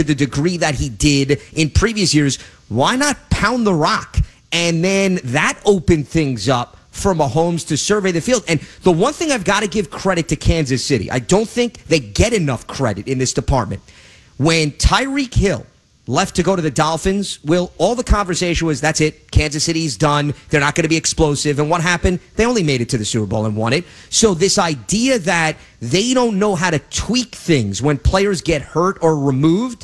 the degree that he did in previous years, why not pound the rock? And then that opened things up for Mahomes to survey the field. And the one thing I've got to give credit to Kansas City, I don't think they get enough credit in this department. When Tyreek Hill left to go to the Dolphins, all the conversation was, that's it, Kansas City's done, they're not going to be explosive. And what happened? They only made it to the Super Bowl and won it. So this idea that they don't know how to tweak things when players get hurt or removed,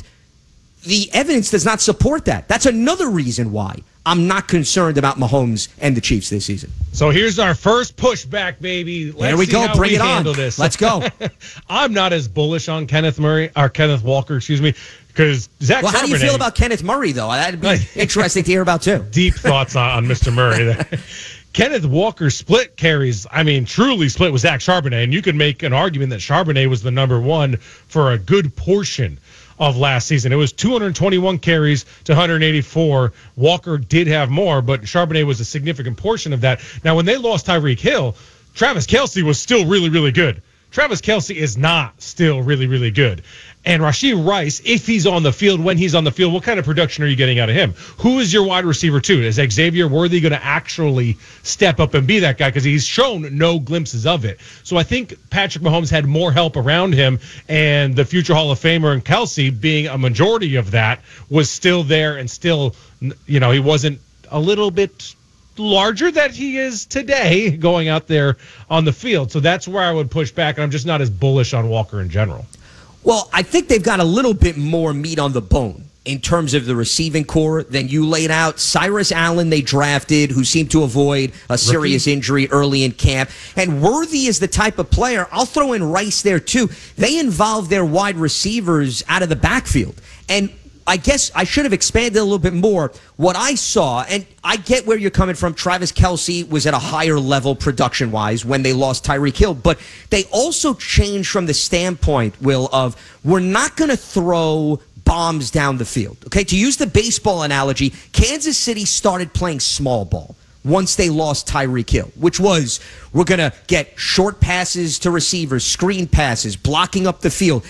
the evidence does not support that. That's another reason why I'm not concerned about Mahomes and the Chiefs this season. So here's our first pushback, baby. There we go. Bring it on. This. Let's go. I'm not as bullish on Kenneth Walker, because Zach Well, how do you feel about Kenneth Murray, though? That'd be interesting to hear about, too. Deep thoughts on Mr. Murray. Kenneth Walker split carries, truly split with Zach Charbonnet, and you could make an argument that Charbonnet was the number one for a good portion of last season. It was 221 carries to 184. Walker did have more, but Charbonnet was a significant portion of that. Now, when they lost Tyreek Hill, Travis Kelce was still really, really good. Travis Kelce is not still really, really good. And Rashee Rice, if he's on the field, when he's on the field, what kind of production are you getting out of him? Who is your wide receiver, too? Is Xavier Worthy going to actually step up and be that guy? Because he's shown no glimpses of it. So I think Patrick Mahomes had more help around him, and the future Hall of Famer and Kelce, being a majority of that, was still there and still, he wasn't a little bit larger than he is today going out there on the field. So that's where I would push back, and I'm just not as bullish on Walker in general. Well, I think they've got a little bit more meat on the bone in terms of the receiving core than you laid out. Cyrus Allen they drafted, who seemed to avoid a serious injury early in camp. And Worthy is the type of player, I'll throw in Rice there too, they involve their wide receivers out of the backfield. And I guess I should have expanded a little bit more. What I saw, and I get where you're coming from, Travis Kelce was at a higher level production-wise when they lost Tyreek Hill, but they also changed from the standpoint, Will, of we're not going to throw bombs down the field. Okay, to use the baseball analogy, Kansas City started playing small ball once they lost Tyreek Hill, which was, we're going to get short passes to receivers, screen passes, blocking up the field,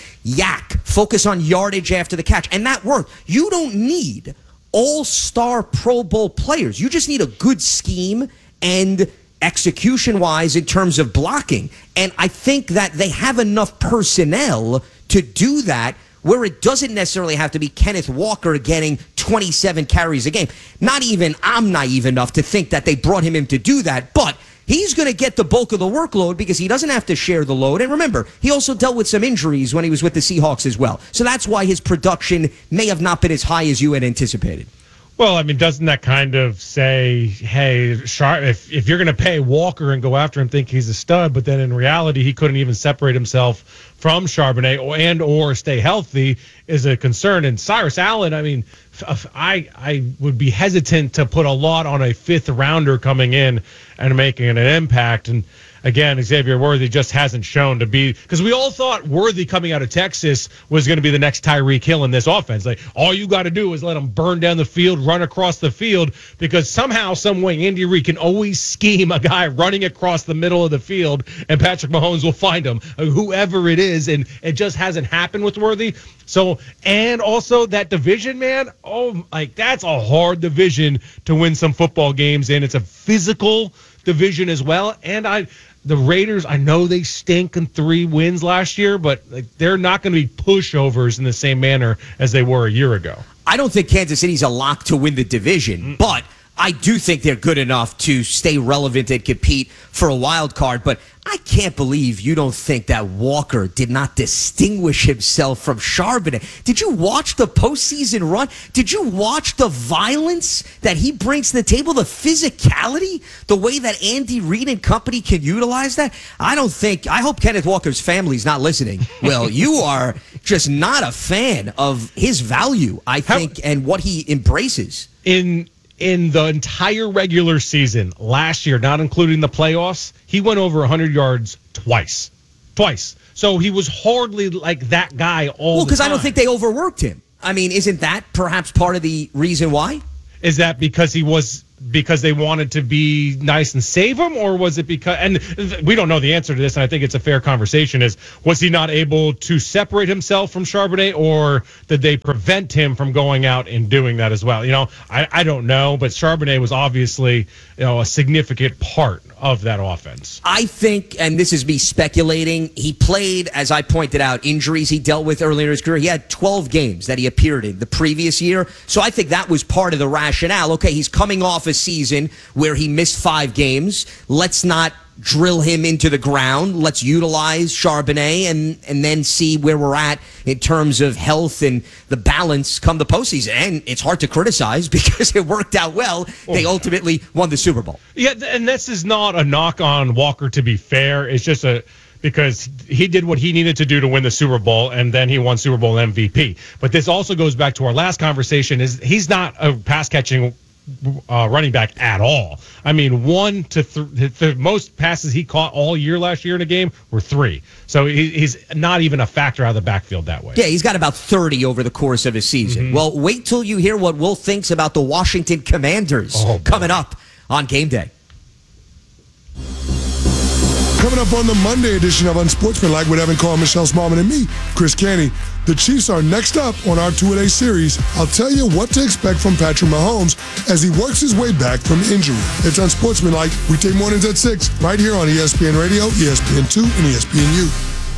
focus on yardage after the catch. And that worked. You don't need all-star Pro Bowl players. You just need a good scheme and execution-wise in terms of blocking. And I think that they have enough personnel to do that, where it doesn't necessarily have to be Kenneth Walker getting 27 carries a game. I'm naive enough to think that they brought him in to do that, but he's going to get the bulk of the workload because he doesn't have to share the load. And remember, he also dealt with some injuries when he was with the Seahawks as well. So that's why his production may have not been as high as you had anticipated. Well, doesn't that kind of say, hey, if you're going to pay Walker and go after him, think he's a stud, but then in reality he couldn't even separate himself from Charbonnet or stay healthy is a concern. And Cyrus Allen, I would be hesitant to put a lot on a fifth rounder coming in and making an impact. And again, Xavier Worthy just hasn't shown to be, because we all thought Worthy coming out of Texas was going to be the next Tyreek Hill in this offense. Like, all you got to do is let him burn down the field, run across the field, because somehow, some way, Andy Reid can always scheme a guy running across the middle of the field, and Patrick Mahomes will find him, whoever it is, and it just hasn't happened with Worthy. So, and also that division, man, that's a hard division to win some football games in. It's a physical division as well, and the Raiders, I know they stink in 3 wins last year, but they're not going to be pushovers in the same manner as they were a year ago. I don't think Kansas City's a lock to win the division, but I do think they're good enough to stay relevant and compete for a wild card. But I can't believe you don't think that Walker did not distinguish himself from Charbonnet. Did you watch the postseason run? Did you watch the violence that he brings to the table, the physicality, the way that Andy Reid and company can utilize that? I hope Kenneth Walker's family's not listening. Well, you are just not a fan of his value, I think, and what he embraces. In the entire regular season last year, not including the playoffs, he went over 100 yards twice. So he was hardly like that guy all the time. Well, because I don't think they overworked him. Isn't that perhaps part of the reason why? Is that because he was because they wanted to be nice and save him, or was it because, and we don't know the answer to this, and I think it's a fair conversation, was he not able to separate himself from Charbonnet, or did they prevent him from going out and doing that as well? I don't know, but Charbonnet was obviously, a significant part of that offense. I think, and this is me speculating, he played, as I pointed out, injuries he dealt with earlier in his career. He had 12 games that he appeared in the previous year. So I think that was part of the rationale. Okay, he's coming off a season where he missed 5 games. Let's not drill him into the ground. Let's utilize Charbonnet and then see where we're at in terms of health and the balance come the postseason. And it's hard to criticize because it worked out well. They ultimately won the Super Bowl. Yeah, and this is not a knock on Walker, to be fair. It's just because he did what he needed to do to win the Super Bowl, and then he won Super Bowl MVP. But this also goes back to our last conversation, is he's not a pass-catching running back at all. I mean, the most passes he caught all year last year in a game were 3. So he's not even a factor out of the backfield that way. Yeah, he's got about 30 over the course of his season. Mm-hmm. Well, wait till you hear what Wolf thinks about the Washington Commanders coming up on game day. Coming up on the Monday edition of Unsportsmanlike with Evan Carr, Michelle Smallman, and me, Chris Canty. The Chiefs are next up on our two-a-day series. I'll tell you what to expect from Patrick Mahomes as he works his way back from injury. It's Unsportsmanlike, weekday mornings at 6, right here on ESPN Radio, ESPN2, and ESPNU.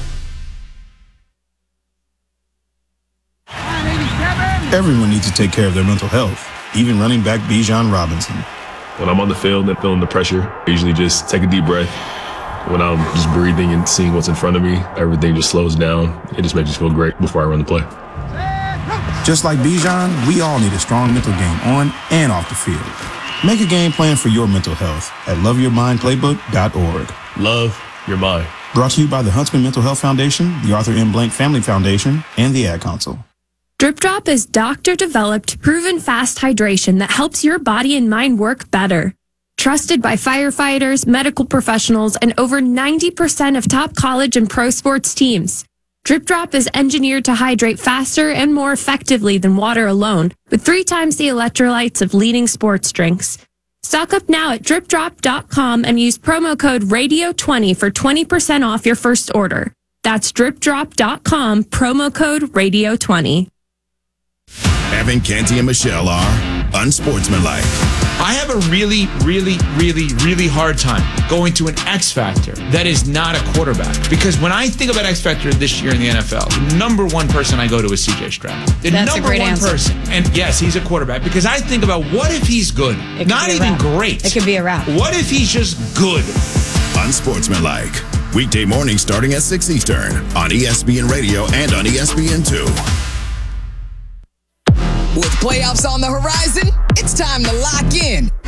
Everyone needs to take care of their mental health, even running back Bijan Robinson. When I'm on the field and feeling the pressure, I usually just take a deep breath. When I'm just breathing and seeing what's in front of me, everything just slows down. It just makes me feel great before I run the play. Just like Bijan, we all need a strong mental game on and off the field. Make a game plan for your mental health at loveyourmindplaybook.org. Love your mind. Brought to you by the Huntsman Mental Health Foundation, the Arthur M. Blank Family Foundation, and the Ad Council. Drip Drop is doctor-developed, proven fast hydration that helps your body and mind work better. Trusted by firefighters, medical professionals, and over 90% of top college and pro sports teams. Drip Drop is engineered to hydrate faster and more effectively than water alone, with 3 times the electrolytes of leading sports drinks. Stock up now at dripdrop.com and use promo code RADIO20 for 20% off your first order. That's dripdrop.com, promo code RADIO20. Evan, Canty, and Michelle are Unsportsmanlike. I have a really, really, really, really hard time going to an X Factor that is not a quarterback. Because when I think about X Factor this year in the NFL, the number one person I go to is CJ Stroud. That's a great answer. Person. And yes, he's a quarterback. Because I think about what if he's good? Not even great. It could be a wrap. What if he's just good? Unsportsmanlike. Weekday mornings starting at 6 Eastern on ESPN Radio and on ESPN2. With playoffs on the horizon, it's time to lock in